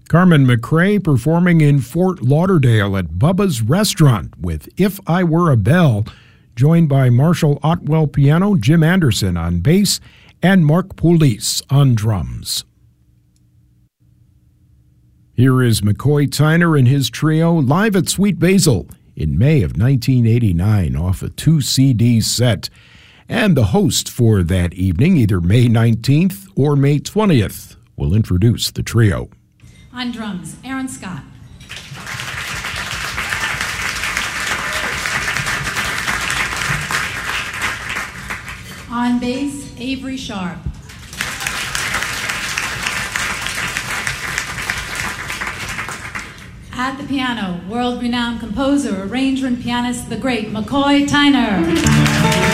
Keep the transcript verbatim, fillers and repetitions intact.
Carmen McRae performing in Fort Lauderdale at Bubba's Restaurant with If I Were a Bell, joined by Marshall Otwell piano, Jim Anderson on bass, and Mark Poulis on drums. Here is McCoy Tyner and his trio live at Sweet Basil in May of nineteen eighty-nine off a two C D set. And the host for that evening, either May nineteenth or May twentieth, will introduce the trio. On drums, Aaron Scott. On bass, Avery Sharp. At the piano, world-renowned composer, arranger, and pianist, the great McCoy Tyner.